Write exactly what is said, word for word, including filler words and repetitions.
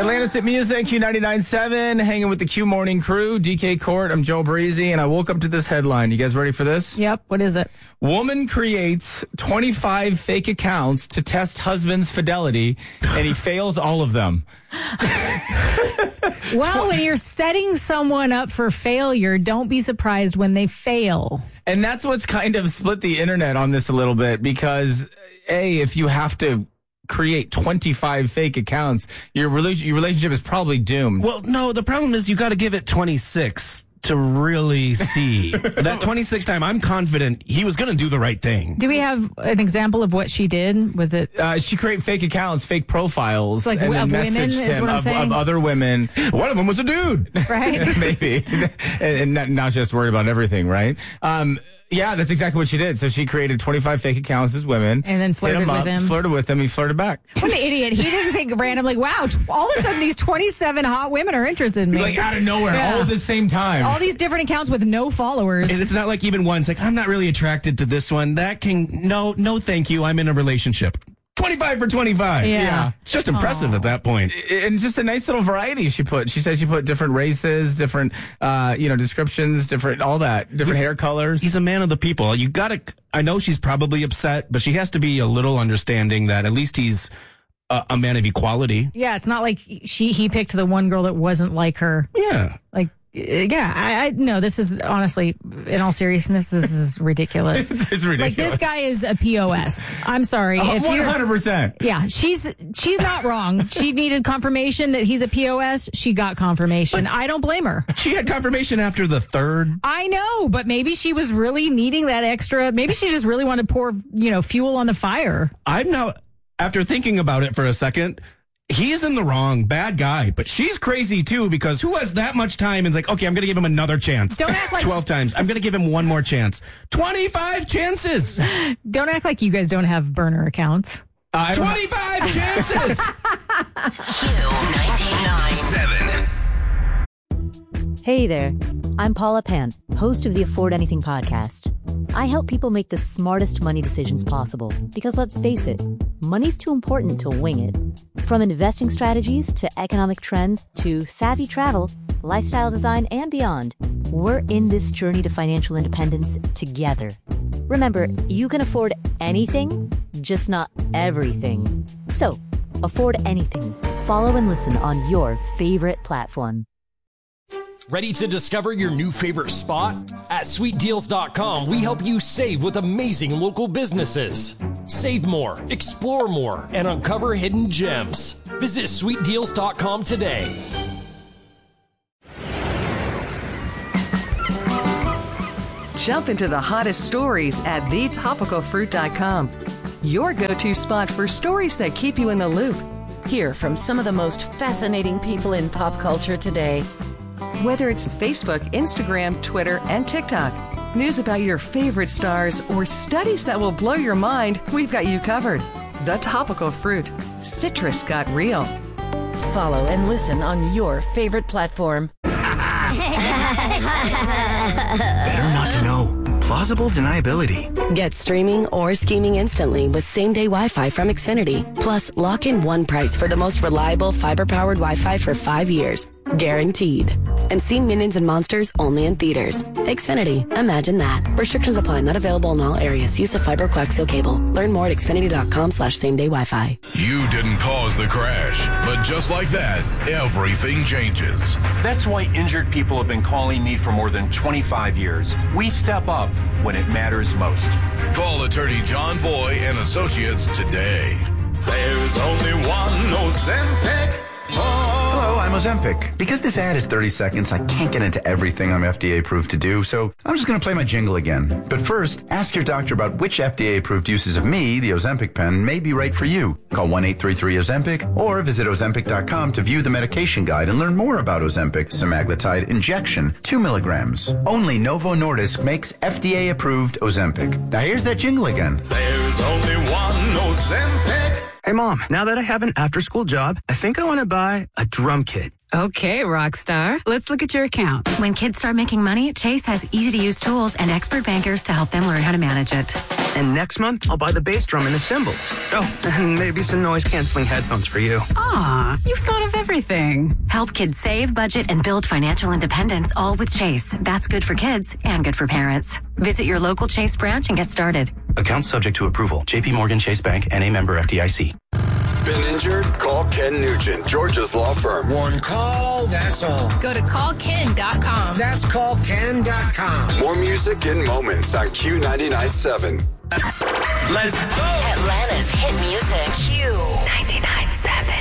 Atlantis at Music, Q ninety-nine point seven, hanging with the Q Morning crew. D K Court, I'm Joe Breezy, and I woke up to this headline. You guys ready for this? Yep. What is it? Woman creates twenty-five fake accounts to test husband's fidelity, and he fails all of them. Well, when you're setting someone up for failure, don't be surprised when they fail. And that's what's kind of split the internet on this a little bit, because, A, if you have to create twenty-five fake accounts, your, rela- your relationship is probably doomed. Well, no, the problem is you got to give it twenty-six to really see. That twenty-sixth time, I'm confident he was going to do the right thing. Do we have an example of what she did? Was it? Uh, she created fake accounts, fake profiles, Like and then of women, messaged is him what I'm of, saying? of other women. One of them was a dude. Right? Maybe. and, and not, not just worried about everything, right? Um, yeah, that's exactly what she did. So she created twenty-five fake accounts as women. And then flirted hit him with up, him. Flirted with him. He flirted back. What an idiot. He didn't think randomly, wow, all of a sudden these twenty-seven hot women are interested in me. Like out of nowhere, Yeah. all at the same time. All these different accounts with no followers. And it's not like even one's like, I'm not really attracted to this one. That can, no, no, thank you. I'm in a relationship. twenty-five for twenty-five. Yeah. Yeah. It's just impressive Aww. at that point. And just a nice little variety she put. She said she put different races, different, uh, you know, descriptions, different, all that, different hair colors. He's a man of the people. You gotta, I know she's probably upset, but she has to be a little understanding that at least he's a, a man of equality. Yeah, it's not like she he picked the one girl that wasn't like her. Yeah. Like, yeah, I, I no, this is honestly, in all seriousness, this is ridiculous. It's, it's ridiculous. Like, this guy is a P O S. I'm sorry. If one you're- hundred percent. Yeah, she's she's not wrong. She needed confirmation that he's a P O S. She got confirmation. I don't blame her. She had confirmation after the third. I know, but maybe she was really needing that extra. Maybe she just really wanted to pour, you know, fuel on the fire. I'm now, after thinking about it for a second, he's in the wrong, bad guy, but she's crazy too, because who has that much time and is like, okay, I'm going to give him another chance. Don't act like- twelve times. I'm going to give him one more chance. twenty-five chances. Don't act like you guys don't have burner accounts. I don't- twenty-five chances. Q ninety-nine seven. Hey there, I'm Paula Pant, host of the Afford Anything podcast. I help people make the smartest money decisions possible because, let's face it, money's too important to wing it. From investing strategies to economic trends to savvy travel, lifestyle design, and beyond, we're in this journey to financial independence together. Remember, you can afford anything, just not everything. So, afford anything. Follow and listen on your favorite platform. Ready to discover your new favorite spot? At sweet deals dot com, we help you save with amazing local businesses. Save more, explore more, and uncover hidden gems. Visit sweet deals dot com today. Jump into the hottest stories at the topical fruit dot com. Your go-to spot for stories that keep you in the loop. Hear from some of the most fascinating people in pop culture today. Whether it's Facebook, Instagram, Twitter, and TikTok, news about your favorite stars, or studies that will blow your mind, we've got you covered. The Topical Fruit. Citrus got real. Follow and listen on your favorite platform. Better not to know. Plausible deniability. Get streaming or scheming instantly with same-day Wi-Fi from Xfinity. Plus, lock in one price for the most reliable fiber-powered Wi-Fi for five years. Guaranteed. And see Minions and Monsters only in theaters. Xfinity. Imagine that. Restrictions apply. Not available in all areas. Use of fiber coaxial cable. Learn more at xfinity.com slash same-day Wi-Fi. You didn't cause the crash, but just like that, everything changes. That's why injured people have been calling me for more than twenty-five years. We step up when it matters most. Call attorney John Voy and Associates today. There's only one Ozempic. Hello, I'm Ozempic. Because this ad is thirty seconds, I can't get into everything I'm F D A approved to do, so I'm just going to play my jingle again. But first, ask your doctor about which F D A approved uses of me, the Ozempic pen, may be right for you. Call one eight three three Ozempic or visit Ozempic dot com to view the medication guide and learn more about Ozempic semaglutide injection, two milligrams. Only Novo Nordisk makes F D A approved Ozempic. Now here's that jingle again. There's only one Ozempic. Hey, Mom, now that I have an after-school job, I think I want to buy a drum kit. Okay, Rockstar. Let's look at your account. When kids start making money, Chase has easy-to-use tools and expert bankers to help them learn how to manage it. And next month, I'll buy the bass drum and the cymbals. Oh, and maybe some noise-canceling headphones for you. Aw, you've thought of everything. Help kids save, budget, and build financial independence, all with Chase. That's good for kids and good for parents. Visit your local Chase branch and get started. Account subject to approval. J P Morgan Chase Bank, N A member F D I C. Been injured? Call Ken Nugent, Georgia's law firm. One call, that's all. Go to call ken dot com. That's call ken dot com. More music in moments on Q ninety-nine point seven. Let's go. Atlanta's hit music. Q